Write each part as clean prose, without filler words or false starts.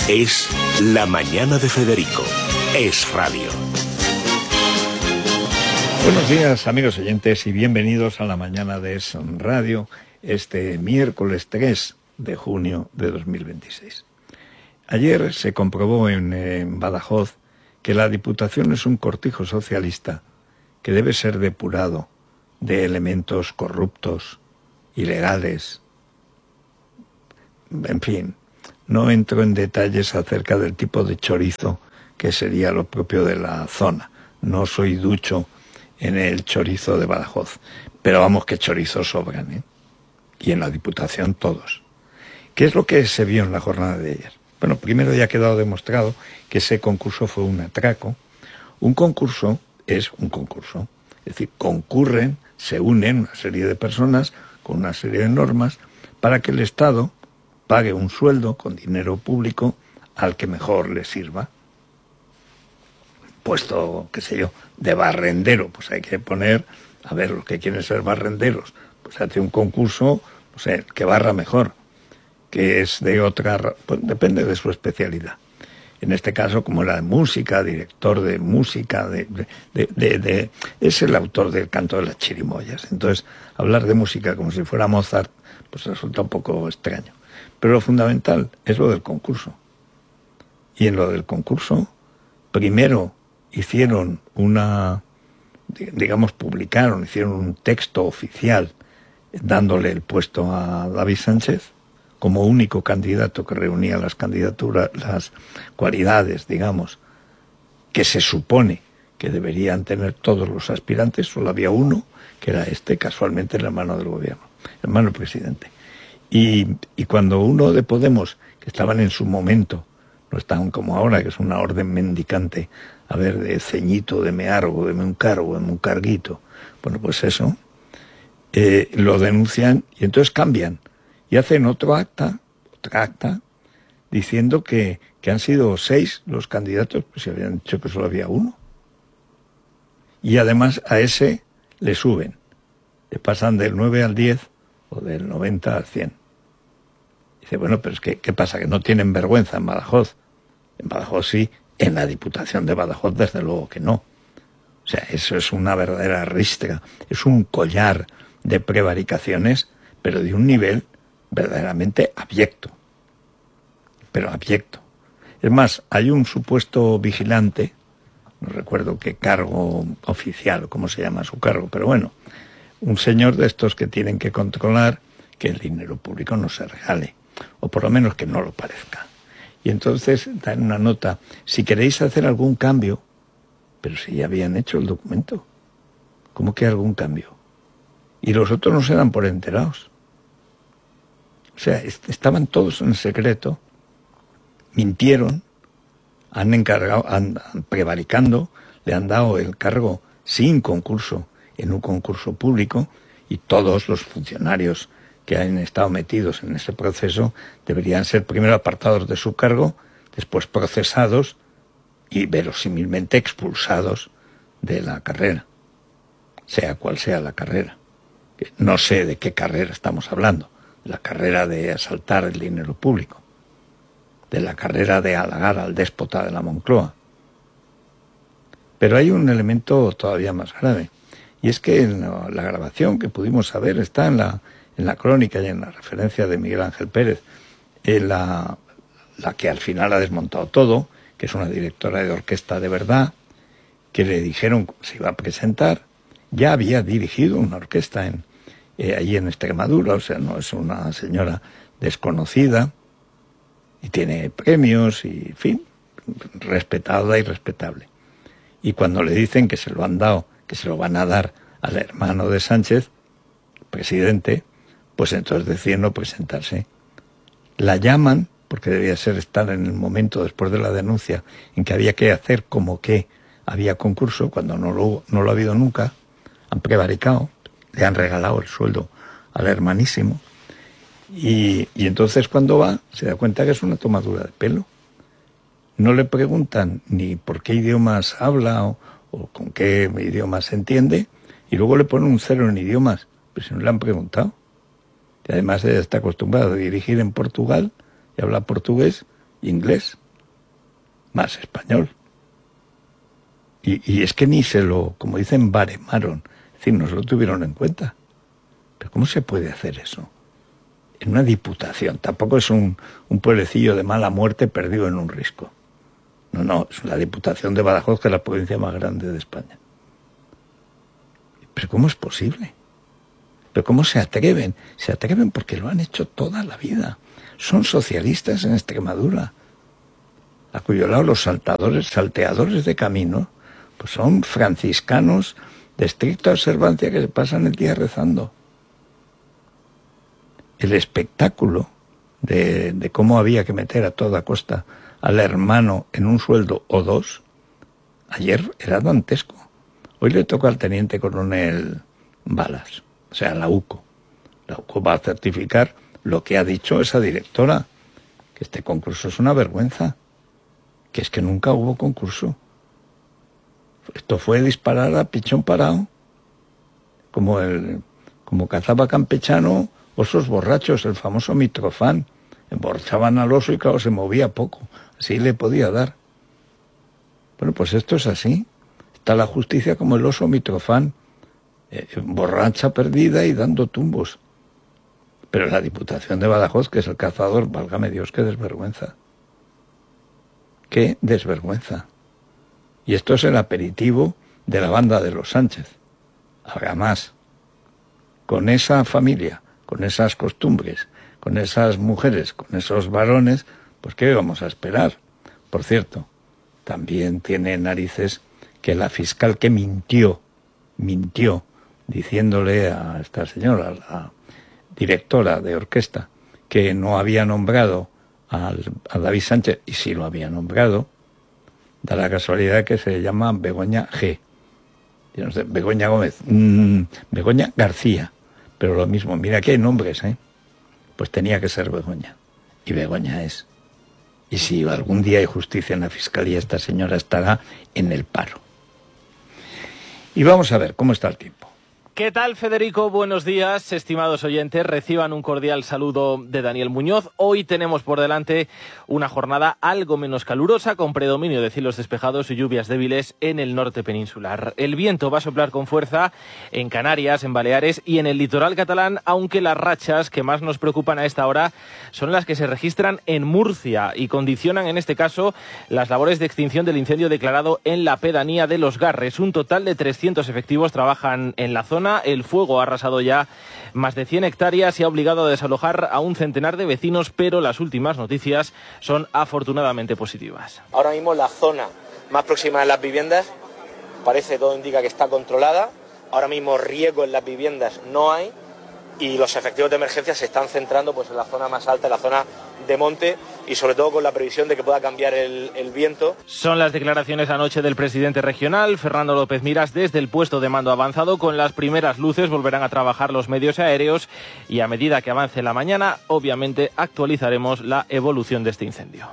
Es La Mañana de Federico. Es radio. Buenos días, amigos oyentes, y bienvenidos a La Mañana de Es Radio, este miércoles 3 de junio de 2026. Ayer se comprobó en Badajoz que la Diputación es un cortijo socialista que debe ser depurado de elementos corruptos, ilegales. En fin, no entro en detalles acerca del tipo de chorizo que sería lo propio de la zona. No soy ducho en el chorizo de Badajoz, pero vamos, que chorizos sobran, ¿eh? Y en la Diputación todos. ¿Qué es lo que se vio en la jornada de ayer? Bueno, primero ya ha quedado demostrado que ese concurso fue un atraco. Un concurso es un concurso, es decir, concurren, se unen una serie de personas con una serie de normas para que el Estado pague un sueldo con dinero público al que mejor le sirva. Puesto, qué sé yo, de barrendero, pues hay que poner, a ver, los que quieren ser barrenderos, pues hace un concurso, no sé, que barra mejor, que es de otra, pues depende de su especialidad. En este caso, como era de música, director de música, es el autor del Canto de las Chirimoyas. Entonces, hablar de música como si fuera Mozart, pues resulta un poco extraño. Pero lo fundamental es lo del concurso. Y en lo del concurso, primero hicieron hicieron un texto oficial dándole el puesto a David Sánchez como único candidato que reunía las candidaturas, las cualidades, digamos, que se supone que deberían tener todos los aspirantes. Solo había uno, que era casualmente el hermano del gobierno, el hermano del presidente. Y cuando uno de Podemos, que estaban en su momento, no estaban como ahora, que es una orden mendicante, a ver, de ceñito, de meargo, de un cargo, de un carguito, bueno, pues eso, lo denuncian y entonces cambian y hacen otra acta, diciendo que han sido 6 los candidatos, pues se habían dicho que solo había uno. Y además a ese le suben, le pasan del 9 al 10 o del 90 al 100. Dice, bueno, pero es que, ¿qué pasa? ¿Que no tienen vergüenza en Badajoz? En Badajoz sí, en la Diputación de Badajoz desde luego que no. O sea, eso es una verdadera ristra, es un collar de prevaricaciones, pero de un nivel verdaderamente abyecto. Pero abyecto. Es más, hay un supuesto vigilante, no recuerdo qué cargo oficial, cómo se llama su cargo, pero bueno, un señor de estos que tienen que controlar que el dinero público no se regale, o por lo menos que no lo parezca. Y entonces dan una nota, si queréis hacer algún cambio, pero si ya habían hecho el documento, ¿cómo que algún cambio? Y los otros no se dan por enterados. O sea, estaban todos en secreto, mintieron, han prevaricando, le han dado el cargo sin concurso, en un concurso público, y todos los funcionarios que han estado metidos en ese proceso deberían ser primero apartados de su cargo, después procesados y verosímilmente expulsados de la carrera, sea cual sea la carrera. No sé de qué carrera estamos hablando, la carrera de asaltar el dinero público, de la carrera de halagar al déspota de la Moncloa. Pero hay un elemento todavía más grave, y es que en la grabación que pudimos saber está en la crónica y en la referencia de Miguel Ángel Pérez, la que al final ha desmontado todo, que es una directora de orquesta de verdad, que le dijeron que se iba a presentar, ya había dirigido una orquesta allí en Extremadura, o sea, no es una señora desconocida, y tiene premios, y en fin, respetada y respetable. Y cuando le dicen que se lo han dado, que se lo van a dar al hermano de Sánchez, presidente, pues entonces deciden no presentarse. La llaman, porque debía estar en el momento después de la denuncia en que había que hacer como que había concurso, cuando no lo ha habido nunca, han prevaricado, le han regalado el sueldo al hermanísimo, y entonces cuando va se da cuenta que es una tomadura de pelo. No le preguntan ni por qué idiomas habla o con qué idiomas se entiende, y luego le ponen un 0 en idiomas, pero si no le han preguntado. Y además ella está acostumbrada a dirigir en Portugal, y habla portugués, inglés, más español. Y es que ni se lo, como dicen, baremaron, es decir, no se lo tuvieron en cuenta. Pero ¿cómo se puede hacer eso? En una diputación, tampoco es un pueblecillo de mala muerte perdido en un risco. No, es la Diputación de Badajoz, que es la provincia más grande de España. ¿Pero cómo es posible? ¿Pero cómo se atreven? Se atreven porque lo han hecho toda la vida. Son socialistas en Extremadura, a cuyo lado los salteadores de camino, pues son franciscanos de estricta observancia que se pasan el día rezando. El espectáculo de cómo había que meter a toda costa al hermano en un sueldo o dos, ayer era dantesco. Hoy le toca al teniente coronel Balas, o sea, la UCO. La UCO va a certificar lo que ha dicho esa directora, que este concurso es una vergüenza, que es que nunca hubo concurso. Esto fue disparar a pichón parado, como cazaba campechano osos borrachos, el famoso Mitrofán. Emborrachaban al oso y claro, se movía poco, así le podía dar. Bueno, pues esto es así. Está la justicia como el oso Mitrofán, borracha perdida y dando tumbos. Pero la Diputación de Badajoz, que es el cazador, válgame Dios, qué desvergüenza. Qué desvergüenza. Y esto es el aperitivo de la banda de los Sánchez. Habrá más. Con esa familia, con esas costumbres, con esas mujeres, con esos varones, pues ¿qué vamos a esperar? Por cierto, también tiene narices que la fiscal que mintió, diciéndole a esta señora, la directora de orquesta, que no había nombrado a David Sánchez, y sí lo había nombrado, da la casualidad que se llama Begoña G. Yo no sé, Begoña Gómez, Begoña García, pero lo mismo, mira que hay nombres, pues tenía que ser Begoña, y Begoña es. Y si algún día hay justicia en la fiscalía, esta señora estará en el paro. Y vamos a ver cómo está el tiempo. ¿Qué tal, Federico? Buenos días, estimados oyentes. Reciban un cordial saludo de Daniel Muñoz. Hoy tenemos por delante una jornada algo menos calurosa, con predominio de cielos despejados y lluvias débiles en el norte peninsular. El viento va a soplar con fuerza en Canarias, en Baleares y en el litoral catalán, aunque las rachas que más nos preocupan a esta hora son las que se registran en Murcia y condicionan, en este caso, las labores de extinción del incendio declarado en la pedanía de Los Garres. Un total de 300 efectivos trabajan en la zona. El fuego ha arrasado ya más de 100 hectáreas y ha obligado a desalojar a un centenar de vecinos, pero las últimas noticias son afortunadamente positivas. Ahora mismo la zona más próxima de las viviendas parece, todo indica que está controlada. Ahora mismo riesgo en las viviendas no hay y los efectivos de emergencia se están centrando pues en la zona más alta, en la zona de monte, y sobre todo con la previsión de que pueda cambiar el viento. Son las declaraciones anoche del presidente regional, Fernando López Miras, desde el puesto de mando avanzado. Con las primeras luces volverán a trabajar los medios aéreos y a medida que avance la mañana, obviamente actualizaremos la evolución de este incendio.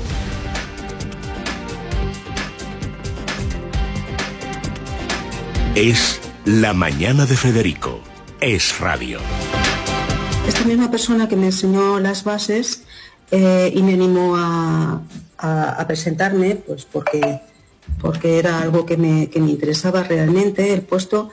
Es La Mañana de Federico. Es radio. Esta misma persona que me enseñó las bases y me animó a presentarme, pues porque era algo que me interesaba realmente el puesto,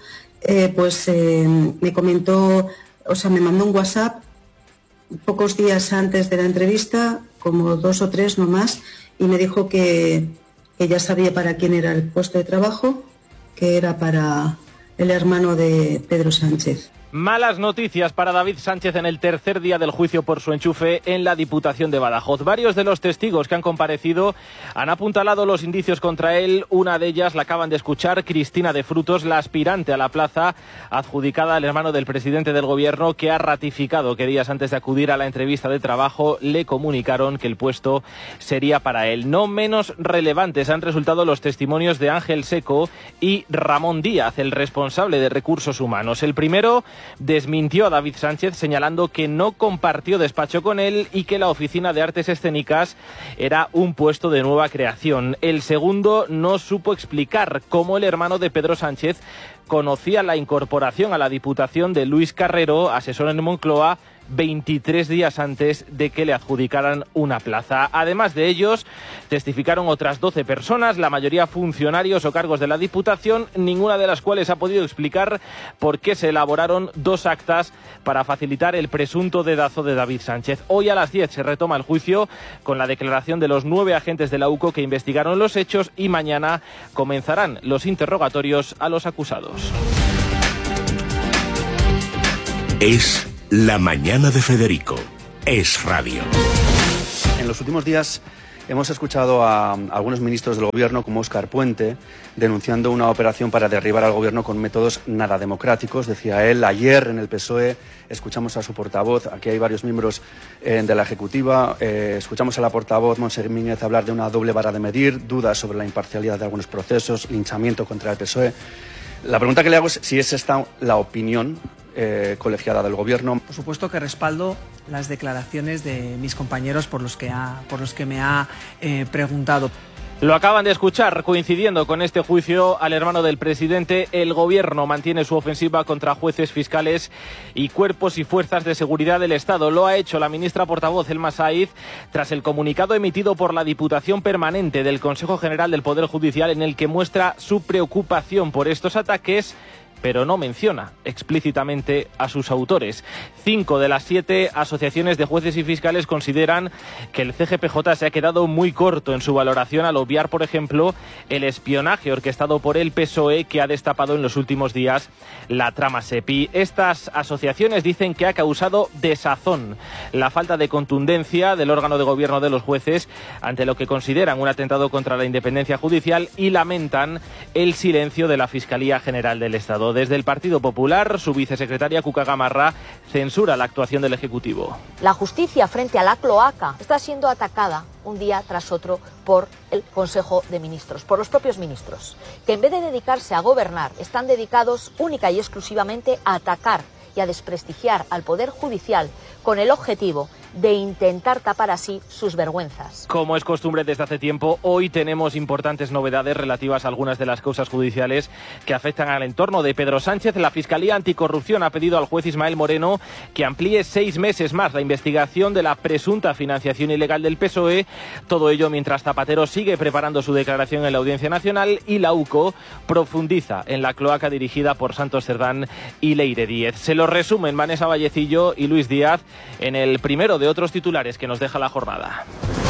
me comentó, o sea, me mandó un WhatsApp pocos días antes de la entrevista, como 2 o 3 no más, y me dijo que ya sabía para quién era el puesto de trabajo, que era para el hermano de Pedro Sánchez. Malas noticias para David Sánchez en el tercer día del juicio por su enchufe en la Diputación de Badajoz. Varios de los testigos que han comparecido han apuntalado los indicios contra él. Una de ellas la acaban de escuchar, Cristina de Frutos, la aspirante a la plaza adjudicada al hermano del presidente del gobierno, que ha ratificado que días antes de acudir a la entrevista de trabajo le comunicaron que el puesto sería para él. No menos relevantes han resultado los testimonios de Ángel Seco y Ramón Díaz, el responsable de recursos humanos. El primero desmintió a David Sánchez, señalando que no compartió despacho con él y que la oficina de artes escénicas era un puesto de nueva creación. El segundo no supo explicar cómo el hermano de Pedro Sánchez conocía la incorporación a la Diputación de Luis Carrero, asesor en Moncloa, 23 días antes de que le adjudicaran una plaza. Además de ellos, testificaron otras 12 personas, la mayoría funcionarios o cargos de la Diputación, ninguna de las cuales ha podido explicar por qué se elaboraron 2 actas para facilitar el presunto dedazo de David Sánchez. Hoy a las 10 se retoma el juicio con la declaración de los 9 agentes de la UCO que investigaron los hechos y mañana comenzarán los interrogatorios a los acusados. Es La Mañana de Federico. Es Radio. En los últimos días hemos escuchado a algunos ministros del Gobierno, como Óscar Puente, denunciando una operación para derribar al Gobierno con métodos nada democráticos. Decía él, ayer en el PSOE escuchamos a su portavoz, aquí hay varios miembros de la Ejecutiva, escuchamos a la portavoz Montse Mínguez hablar de una doble vara de medir, dudas sobre la imparcialidad de algunos procesos, linchamiento contra el PSOE. La pregunta que le hago es si es esta la opinión colegiada del Gobierno. Por supuesto que respaldo las declaraciones de mis compañeros por los que me ha preguntado. Lo acaban de escuchar. Coincidiendo con este juicio al hermano del presidente, el Gobierno mantiene su ofensiva contra jueces, fiscales y cuerpos y fuerzas de seguridad del Estado. Lo ha hecho la ministra portavoz Elma Saíz tras el comunicado emitido por la Diputación Permanente del Consejo General del Poder Judicial, en el que muestra su preocupación por estos ataques, pero no menciona explícitamente a sus autores. 5 de las 7 asociaciones de jueces y fiscales consideran que el CGPJ se ha quedado muy corto en su valoración al obviar, por ejemplo, el espionaje orquestado por el PSOE que ha destapado en los últimos días la trama SEPI. Estas asociaciones dicen que ha causado desazón la falta de contundencia del órgano de gobierno de los jueces ante lo que consideran un atentado contra la independencia judicial y lamentan el silencio de la Fiscalía General del Estado. Desde el Partido Popular, su vicesecretaria Cuca Gamarra censura la actuación del Ejecutivo. La justicia frente a la cloaca está siendo atacada un día tras otro por el Consejo de Ministros, por los propios ministros, que en vez de dedicarse a gobernar, están dedicados única y exclusivamente a atacar y a desprestigiar al Poder Judicial con el objetivo de intentar tapar así sus vergüenzas. Como es costumbre desde hace tiempo, hoy tenemos importantes novedades relativas a algunas de las causas judiciales que afectan al entorno de Pedro Sánchez. La Fiscalía Anticorrupción ha pedido al juez Ismael Moreno que amplíe 6 meses más la investigación de la presunta financiación ilegal del PSOE. Todo ello mientras Zapatero sigue preparando su declaración en la Audiencia Nacional y la UCO profundiza en la cloaca dirigida por Santos Cerdán y Leire Díez. Se lo resumen Vanessa Vallecillo y Luis Díaz en el primero de otros titulares que nos deja la jornada.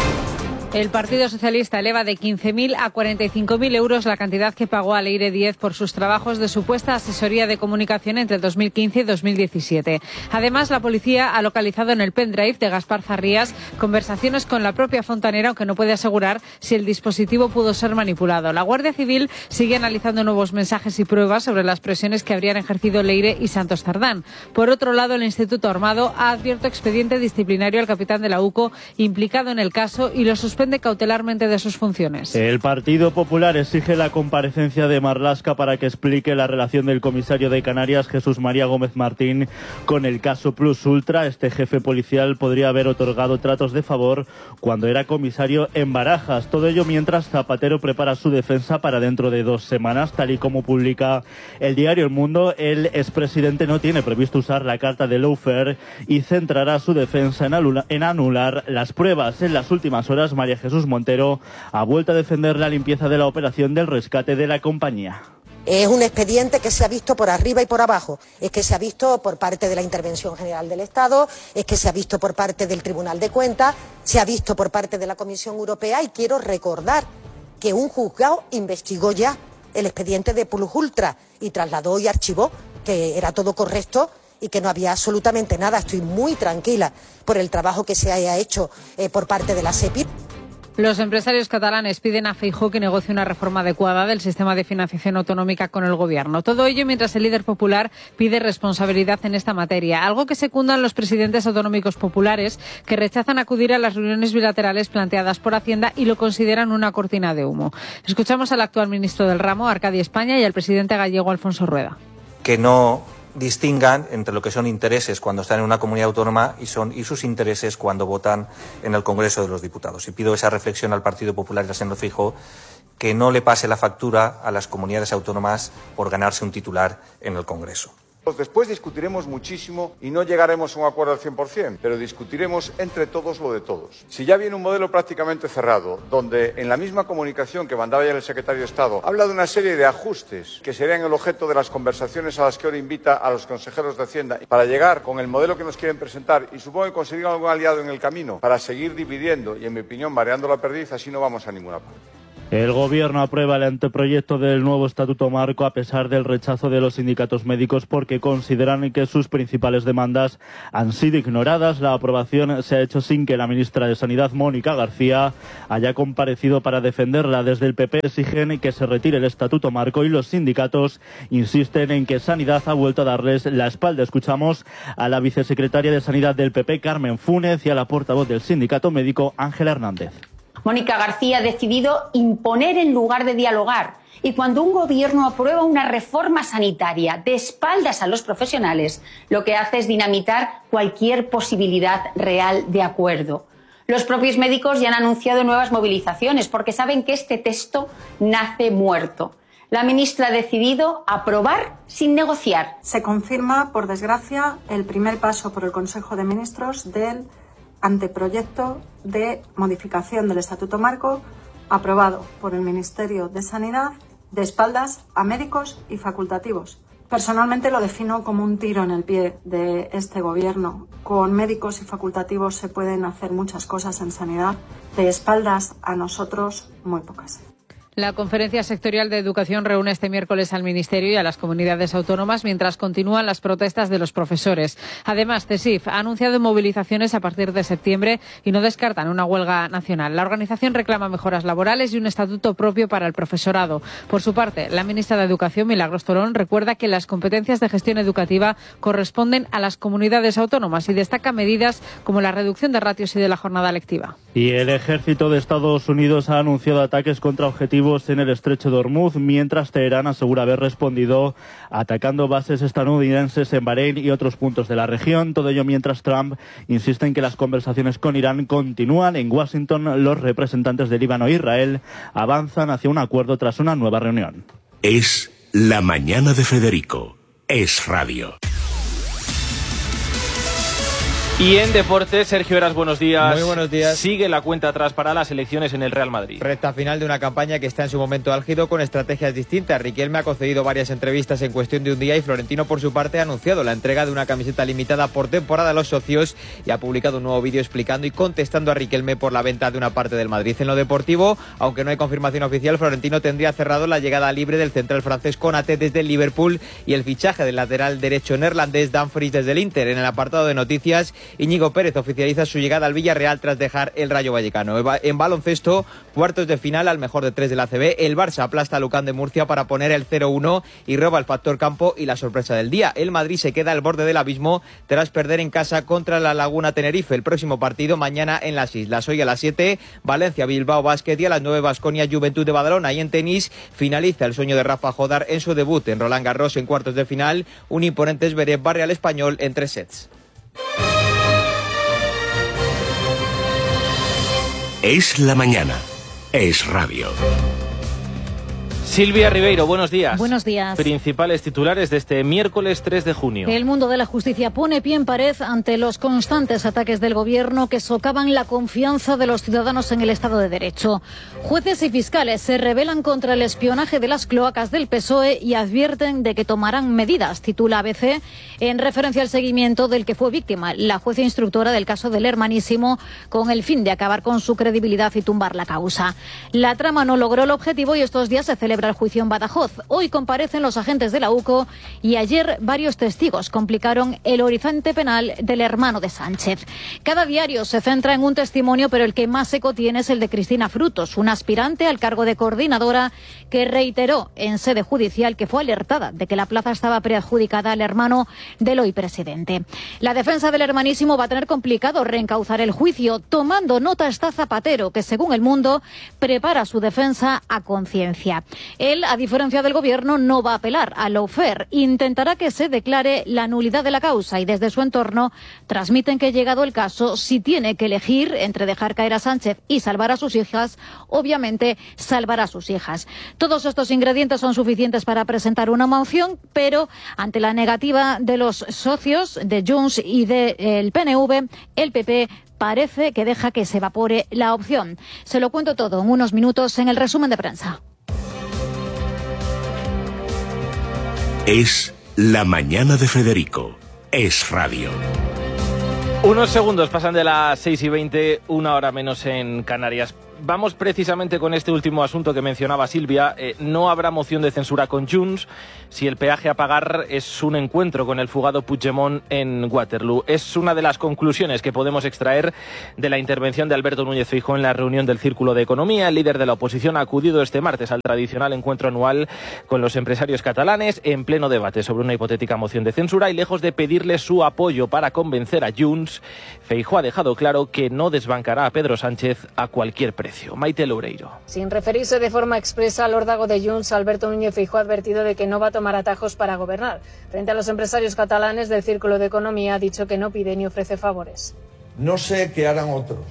El Partido Socialista eleva de 15.000 a 45.000 euros la cantidad que pagó a Leire Díez por sus trabajos de supuesta asesoría de comunicación entre 2015 y 2017. Además, la policía ha localizado en el pendrive de Gaspar Zarrías conversaciones con la propia fontanera, aunque no puede asegurar si el dispositivo pudo ser manipulado. La Guardia Civil sigue analizando nuevos mensajes y pruebas sobre las presiones que habrían ejercido Leire y Santos Cerdán. Por otro lado, el Instituto Armado ha abierto expediente disciplinario al capitán de la UCO implicado en el caso y lo suspende cautelarmente de sus funciones. El Partido Popular exige la comparecencia de Marlaska para que explique la relación del comisario de Canarias, Jesús María Gómez Martín, con el caso Plus Ultra. Este jefe policial podría haber otorgado tratos de favor cuando era comisario en Barajas. Todo ello mientras Zapatero prepara su defensa para dentro de 2 semanas. Tal y como publica el diario El Mundo, el expresidente no tiene previsto usar la carta de lawfare y centrará su defensa en anular las pruebas. En las últimas horas, María Jesús Montero ha vuelto a defender la limpieza de la operación del rescate de la compañía. Es un expediente que se ha visto por arriba y por abajo, es que se ha visto por parte de la Intervención General del Estado, es que se ha visto por parte del Tribunal de Cuentas, se ha visto por parte de la Comisión Europea, y quiero recordar que un juzgado investigó ya el expediente de Plus Ultra y trasladó y archivó que era todo correcto y que no había absolutamente nada. Estoy muy tranquila por el trabajo que se haya hecho por parte de la SEPI. Los empresarios catalanes piden a Feijóo que negocie una reforma adecuada del sistema de financiación autonómica con el Gobierno. Todo ello mientras el líder popular pide responsabilidad en esta materia, algo que secundan los presidentes autonómicos populares, que rechazan acudir a las reuniones bilaterales planteadas por Hacienda y lo consideran una cortina de humo. Escuchamos al actual ministro del ramo, Arcadio España, y al presidente gallego, Alfonso Rueda. Que no distingan entre lo que son intereses cuando están en una comunidad autónoma y sus intereses cuando votan en el Congreso de los Diputados. Y pido esa reflexión al Partido Popular y al señor Feijóo, que no le pase la factura a las comunidades autónomas por ganarse un titular en el Congreso. Después discutiremos muchísimo y no llegaremos a un acuerdo al 100%, pero discutiremos entre todos lo de todos. Si ya viene un modelo prácticamente cerrado, donde en la misma comunicación que mandaba ya el secretario de Estado habla de una serie de ajustes que serían el objeto de las conversaciones a las que ahora invita a los consejeros de Hacienda para llegar con el modelo que nos quieren presentar y supongo que conseguir algún aliado en el camino para seguir dividiendo y, en mi opinión, mareando la perdiz, así no vamos a ninguna parte. El Gobierno aprueba el anteproyecto del nuevo Estatuto Marco a pesar del rechazo de los sindicatos médicos porque consideran que sus principales demandas han sido ignoradas. La aprobación se ha hecho sin que la ministra de Sanidad, Mónica García, haya comparecido para defenderla. Desde el PP exigen que se retire el Estatuto Marco y los sindicatos insisten en que Sanidad ha vuelto a darles la espalda. Escuchamos a la vicesecretaria de Sanidad del PP, Carmen Fúnez, y a la portavoz del sindicato médico, Ángela Hernández. Mónica García ha decidido imponer en lugar de dialogar. Y cuando un gobierno aprueba una reforma sanitaria de espaldas a los profesionales, lo que hace es dinamitar cualquier posibilidad real de acuerdo. Los propios médicos ya han anunciado nuevas movilizaciones porque saben que este texto nace muerto. La ministra ha decidido aprobar sin negociar. Se confirma, por desgracia, el primer paso por el Consejo de Ministros del anteproyecto de modificación del Estatuto Marco aprobado por el Ministerio de Sanidad de espaldas a médicos y facultativos. Personalmente lo defino como un tiro en el pie de este gobierno. Con médicos y facultativos se pueden hacer muchas cosas en sanidad, de espaldas a nosotros muy pocas. La Conferencia Sectorial de Educación reúne este miércoles al Ministerio y a las comunidades autónomas mientras continúan las protestas de los profesores. Además, CESIF ha anunciado movilizaciones a partir de septiembre y no descartan una huelga nacional. La organización reclama mejoras laborales y un estatuto propio para el profesorado. Por su parte, la ministra de Educación, Milagros Torón, recuerda que las competencias de gestión educativa corresponden a las comunidades autónomas y destaca medidas como la reducción de ratios y de la jornada lectiva. Y el ejército de Estados Unidos ha anunciado ataques contra objetivos en el estrecho de Hormuz, mientras Teherán asegura haber respondido atacando bases estadounidenses en Bahrein y otros puntos de la región. Todo ello mientras Trump insiste en que las conversaciones con Irán continúan. En Washington, los representantes de Líbano e Israel avanzan hacia un acuerdo tras una nueva reunión. Es La Mañana de Federico. Es Radio. Y en deportes, Sergio Heras, buenos días. Muy buenos días. Sigue la cuenta atrás para las elecciones en el Real Madrid. Recta final de una campaña que está en su momento álgido con estrategias distintas. Riquelme ha concedido varias entrevistas en cuestión de un día y Florentino, por su parte, ha anunciado la entrega de una camiseta limitada por temporada a los socios y ha publicado un nuevo vídeo explicando y contestando a Riquelme por la venta de una parte del Madrid. En lo deportivo, aunque no hay confirmación oficial, Florentino tendría cerrado la llegada libre del central francés Konaté desde el Liverpool y el fichaje del lateral derecho neerlandés Dumfries desde el Inter. En el apartado de noticias, Íñigo Pérez oficializa su llegada al Villarreal tras dejar el Rayo Vallecano. En baloncesto, cuartos de final al mejor de 3 del ACB. El Barça aplasta a Lucán de Murcia para poner el 0-1 y roba el factor campo y la sorpresa del día. El Madrid se queda al borde del abismo tras perder en casa contra la Laguna Tenerife. El próximo partido mañana en las Islas. Hoy a las 7, Valencia, Bilbao Basket y a las 9, Baskonia, Juventud de Badalona. Y en tenis finaliza el sueño de Rafa Jodar en su debut en Roland Garros en cuartos de final. Un imponente Zverev barre al español en 3 sets. Es la mañana. Es Radio. Silvia Ribeiro, buenos días. Buenos días. Principales titulares de este miércoles 3 de junio. El mundo de la justicia pone pie en pared ante los constantes ataques del gobierno que socavan la confianza de los ciudadanos en el Estado de Derecho. Jueces y fiscales se rebelan contra el espionaje de las cloacas del PSOE y advierten de que tomarán medidas, titula ABC, en referencia al seguimiento del que fue víctima la jueza instructora del caso del Hermanísimo, con el fin de acabar con su credibilidad y tumbar la causa. La trama no logró el objetivo y estos días se celebra el juicio en Badajoz. Hoy comparecen los agentes de la UCO y ayer varios testigos complicaron el horizonte penal del hermano de Sánchez. Cada diario se centra en un testimonio, pero el que más eco tiene es el de Cristina Frutos, una aspirante al cargo de coordinadora que reiteró en sede judicial que fue alertada de que la plaza estaba preadjudicada al hermano del hoy presidente. La defensa del Hermanísimo va a tener complicado reencauzar el juicio. Tomando nota está Zapatero, que según El Mundo prepara su defensa a conciencia. Él, a diferencia del Gobierno, no va a apelar al lawfare. Intentará que se declare la nulidad de la causa y desde su entorno transmiten que, llegado el caso, si tiene que elegir entre dejar caer a Sánchez y salvar a sus hijas, obviamente salvará a sus hijas. Todos estos ingredientes son suficientes para presentar una moción, pero ante la negativa de los socios de Junts y del PNV, el PP parece que deja que se evapore la opción. Se lo cuento todo en unos minutos en el resumen de prensa. Es La Mañana de Federico. Es Radio. Unos segundos pasan de las 6:20, 1 hora menos en Canarias. Vamos precisamente con este último asunto que mencionaba Silvia. No habrá moción de censura con Junts si el peaje a pagar es un encuentro con el fugado Puigdemont en Waterloo. Es una de las conclusiones que podemos extraer de la intervención de Alberto Núñez Feijóo en la reunión del Círculo de Economía. El líder de la oposición ha acudido este martes al tradicional encuentro anual con los empresarios catalanes en pleno debate sobre una hipotética moción de censura, y lejos de pedirle su apoyo para convencer a Junts, Feijóo ha dejado claro que no desbancará a Pedro Sánchez a cualquier precio. Maite Loureiro. Sin referirse de forma expresa al órdago de Junts, Alberto Núñez Feijóo ha advertido de que no va a tomar atajos para gobernar. Frente a los empresarios catalanes del Círculo de Economía, ha dicho que no pide ni ofrece favores. No sé qué harán otros.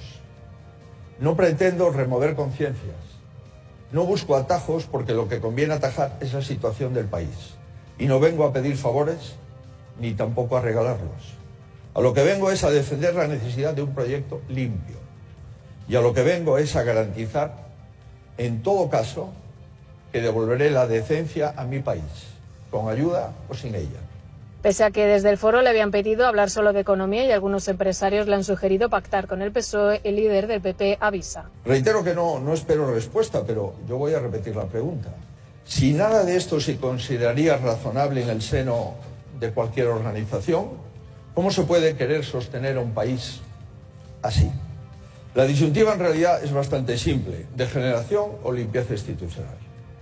No pretendo remover conciencias. No busco atajos porque lo que conviene atajar es la situación del país. Y no vengo a pedir favores ni tampoco a regalarlos. A lo que vengo es a defender la necesidad de un proyecto limpio. Y a lo que vengo es a garantizar, en todo caso, que devolveré la decencia a mi país, con ayuda o sin ella. Pese a que desde el foro le habían pedido hablar solo de economía y algunos empresarios le han sugerido pactar con el PSOE, el líder del PP avisa. Reitero que no espero respuesta, pero yo voy a repetir la pregunta. Si nada de esto se consideraría razonable en el seno de cualquier organización, ¿cómo se puede querer sostener a un país así? La disyuntiva en realidad es bastante simple: degeneración o limpieza institucional.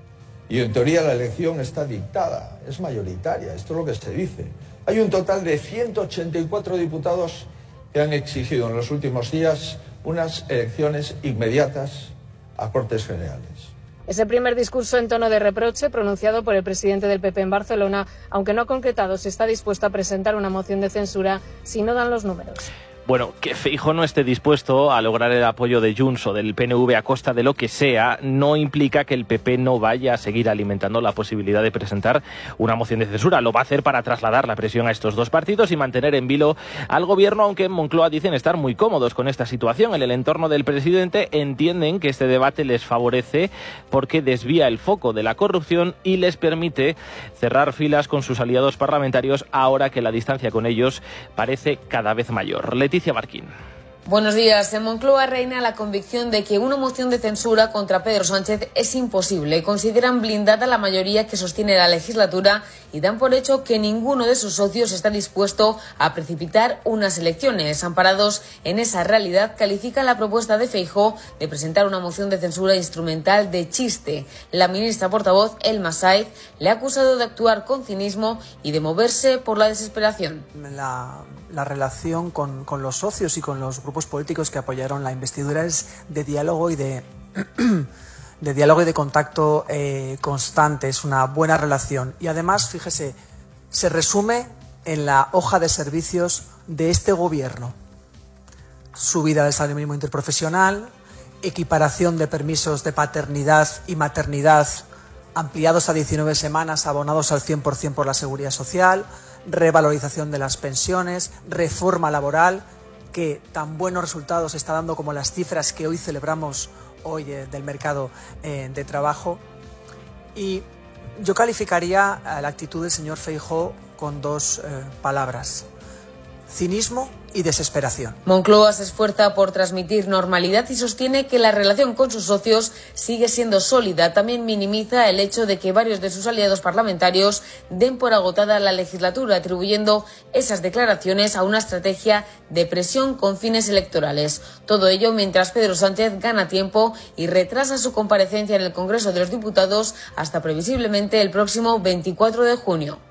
Y en teoría la elección está dictada, es mayoritaria, esto es lo que se dice. Hay un total de 184 diputados que han exigido en los últimos días unas elecciones inmediatas a Cortes Generales. Ese primer discurso en tono de reproche pronunciado por el presidente del PP en Barcelona, aunque no ha concretado si está dispuesto a presentar una moción de censura si no dan los números. Bueno, que Feijóo no esté dispuesto a lograr el apoyo de Junts o del PNV a costa de lo que sea, no implica que el PP no vaya a seguir alimentando la posibilidad de presentar una moción de censura. Lo va a hacer para trasladar la presión a estos dos partidos y mantener en vilo al gobierno, aunque en Moncloa dicen estar muy cómodos con esta situación. En el entorno del presidente entienden que este debate les favorece porque desvía el foco de la corrupción y les permite cerrar filas con sus aliados parlamentarios ahora que la distancia con ellos parece cada vez mayor. Leticia Marquín. Buenos días. En Moncloa reina la convicción de que una moción de censura contra Pedro Sánchez es imposible. Consideran blindada la mayoría que sostiene la legislatura y dan por hecho que ninguno de sus socios está dispuesto a precipitar unas elecciones. Amparados en esa realidad, califican la propuesta de Feijóo de presentar una moción de censura instrumental de chiste. La ministra portavoz, Elma Saiz, le ha acusado de actuar con cinismo y de moverse por la desesperación. La relación con los socios y con los grupos políticos que apoyaron la investidura es de diálogo y de contacto constante. Es una buena relación y además, fíjese, se resume en la hoja de servicios de este gobierno: subida del salario mínimo interprofesional, equiparación de permisos de paternidad y maternidad ampliados a 19 semanas, abonados al 100% por la Seguridad Social, revalorización de las pensiones, reforma laboral, que tan buenos resultados está dando como las cifras que hoy celebramos del mercado de trabajo. Y yo calificaría la actitud del señor Feijóo con dos palabras: cinismo y desesperación. Moncloa se esfuerza por transmitir normalidad y sostiene que la relación con sus socios sigue siendo sólida. También minimiza el hecho de que varios de sus aliados parlamentarios den por agotada la legislatura, atribuyendo esas declaraciones a una estrategia de presión con fines electorales. Todo ello mientras Pedro Sánchez gana tiempo y retrasa su comparecencia en el Congreso de los Diputados hasta previsiblemente el próximo 24 de junio.